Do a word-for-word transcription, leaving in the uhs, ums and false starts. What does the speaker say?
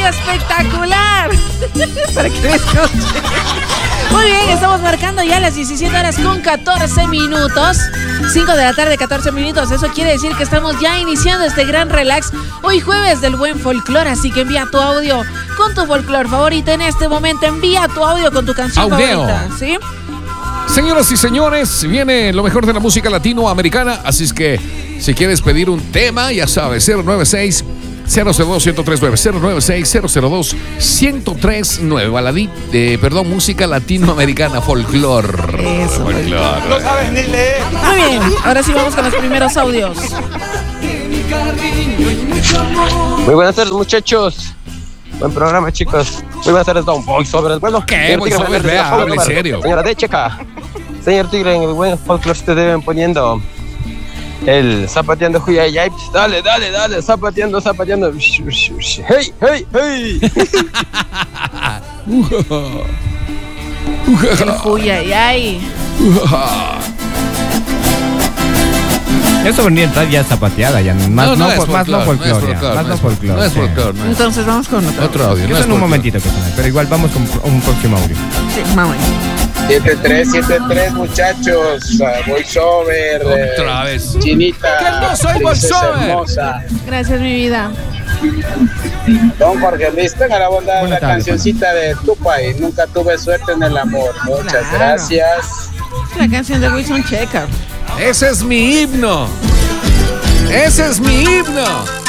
audio espectacular. Para que me escuchen. Muy bien, estamos marcando ya las diecisiete horas con catorce minutos. cinco de la tarde, catorce minutos. Eso quiere decir que estamos ya iniciando este gran relax. Hoy jueves del buen folclore. Así que envía tu audio con tu folclore favorito. En este momento envía tu audio con tu canción Audio. favorita. ¿Sí? Señoras y señores, viene lo mejor de la música latinoamericana. Así es que si quieres pedir un tema, ya sabes, cero nueve seis, cero cero dos, uno cero tres nueve, cero nueve seis, cero cero dos, uno tres nueve. Baladí, eh, perdón, música latinoamericana, folclore. Eso. Folclore. No sabes ni leer. Muy bien, ahora sí vamos con los primeros audios. Muy buenas tardes, muchachos. Buen programa, chicos. Muy buenas tardes, Don Voiceover. Bueno, ¿Qué? señor Tigre, Voiceover, buenas vea, tardes, hable en serio. Señora de Checa. Señor Tigre, en el buen folclore te deben poniendo el zapateando Huyayay. Dale, dale, dale, zapateando, zapateando. Hey, hey, hey. Uy, ay, ay. Eso venía a entrar ya zapateada, ya más No, no, no es fol- más no folclore, no es folclore, ya, folclore, más no no es- folclore. no es sí. folclore, no es- Entonces vamos con otro. Otro audio, no Eso es en un folclore. momentito que suena, pero igual vamos con un próximo audio. Sí, vamos. siete tres siete tres, muchachos. Uh, voiceover. eh, Otra vez. Chinita. Que no soy princesa voiceover. hermosa. Gracias, mi vida. Don Jorge Luis, tenga la bondad de Buena una tarde, cancioncita de Tupac. Nunca tuve suerte en el amor. Muchas Claro. gracias. La canción de Wilson Checa. Ese es mi himno. Ese es mi himno.